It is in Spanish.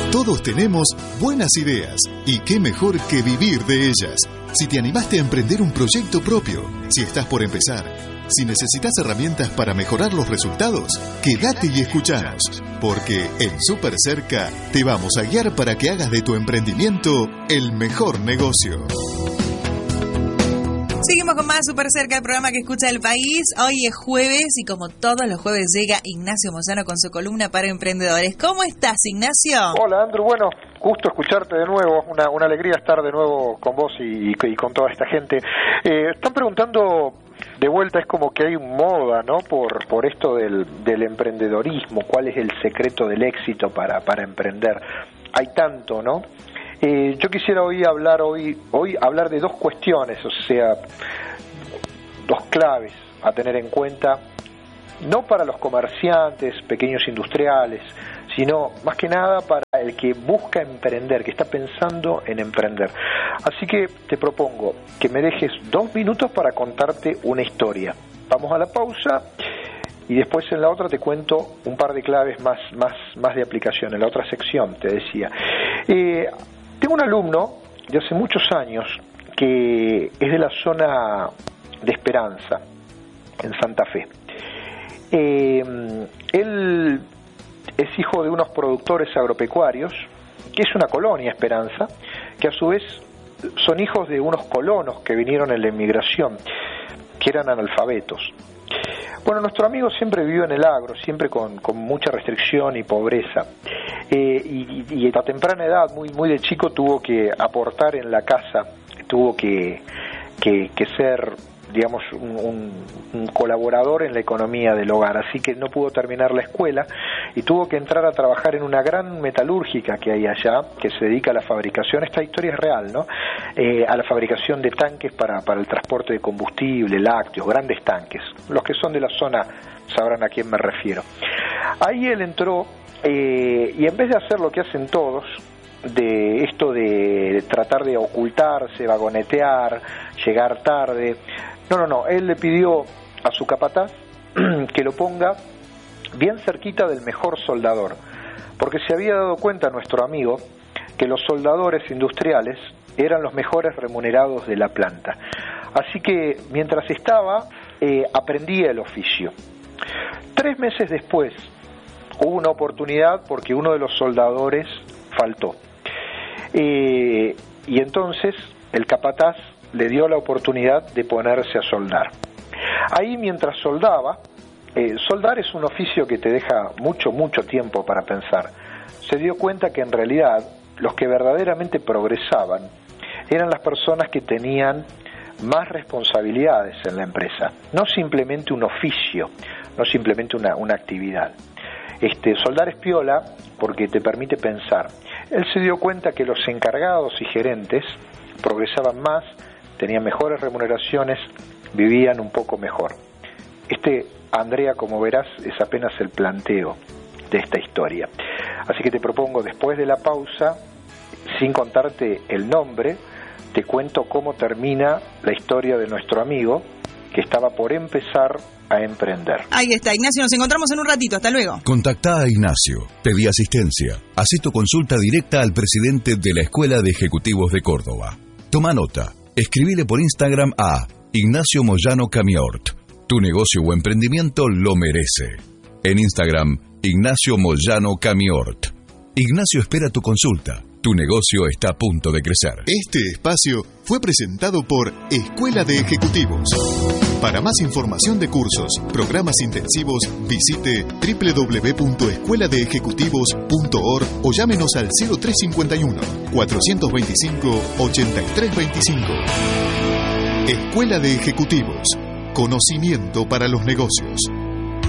Todos tenemos buenas ideas y qué mejor que vivir de ellas. Si te animaste a emprender un proyecto propio, si estás por empezar, si necesitas herramientas para mejorar los resultados, quédate y escuchanos, porque en Super Cerca te vamos a guiar para que hagas de tu emprendimiento el mejor negocio. Seguimos con más Super Cerca, el programa que escucha el país. Hoy es jueves y como todos los jueves llega Ignacio Moyano con su columna para emprendedores. ¿Cómo estás, Ignacio? Hola, Andrew. Bueno, gusto escucharte de nuevo. Una alegría estar de nuevo con vos y con toda esta gente. Están preguntando de vuelta, es como que hay un moda, ¿no? Por esto del emprendedorismo. ¿Cuál es el secreto del éxito para emprender? Hay tanto, ¿no? Yo quisiera hoy hablar de dos cuestiones, o sea, dos claves a tener en cuenta, no para los comerciantes, pequeños industriales, sino más que nada para el que busca emprender, que está pensando en emprender. Así que te propongo que me dejes 2 minutos para contarte una historia. Vamos a la pausa y después en la otra te cuento un par de claves más de aplicación, en la otra sección, te decía. Tengo un alumno de hace muchos años que es de la zona de Esperanza, en Santa Fe. Él es hijo de unos productores agropecuarios, que es una colonia, Esperanza, que a su vez son hijos de unos colonos que vinieron en la inmigración, que eran analfabetos. Bueno, nuestro amigo siempre vivió en el agro, siempre con mucha restricción y pobreza. Y a temprana edad, muy de chico, tuvo que aportar en la casa, tuvo que ser, digamos, un colaborador en la economía del hogar, así que no pudo terminar la escuela y tuvo que entrar a trabajar en una gran metalúrgica que hay allá, que se dedica a la fabricación, esta historia es real, ¿no? A la fabricación de tanques para el transporte de combustible, lácteos, grandes tanques. Los que son de la zona sabrán a quién me refiero. Ahí él entró y en vez de hacer lo que hacen todos, de esto de tratar de ocultarse, vagonetear, llegar tarde, no, él le pidió a su capataz que lo ponga bien cerquita del mejor soldador, porque se había dado cuenta nuestro amigo que los soldadores industriales eran los mejores remunerados de la planta. Así que mientras estaba, aprendía el oficio. 3 meses después hubo una oportunidad porque uno de los soldadores faltó. Y entonces el capataz le dio la oportunidad de ponerse a soldar. Ahí mientras soldaba, soldar es un oficio que te deja mucho tiempo para pensar. Se dio cuenta que en realidad los que verdaderamente progresaban eran las personas que tenían más responsabilidades en la empresa, no simplemente un oficio, no simplemente una actividad. Soldar es piola porque te permite pensar. Él se dio cuenta que los encargados y gerentes progresaban más, tenían mejores remuneraciones, vivían un poco mejor. Andrea, como verás, es apenas el planteo de esta historia. Así que te propongo, después de la pausa, sin contarte el nombre, te cuento cómo termina la historia de nuestro amigo que estaba por empezar a emprender. Ahí está, Ignacio, nos encontramos en un ratito, hasta luego. Contactá a Ignacio, pedí asistencia, hacé tu consulta directa al presidente de la Escuela de Ejecutivos de Córdoba. Toma nota, escribile por Instagram a Ignacio Moyano Camiort. Tu negocio o emprendimiento lo merece. En Instagram, Ignacio Moyano Camiort. Ignacio espera tu consulta. Tu negocio está a punto de crecer. Este espacio fue presentado por Escuela de Ejecutivos. Para más información de cursos, programas intensivos, visite www.escueladeejecutivos.org o llámenos al 0351-425-8325. Escuela de Ejecutivos. Conocimiento para los negocios.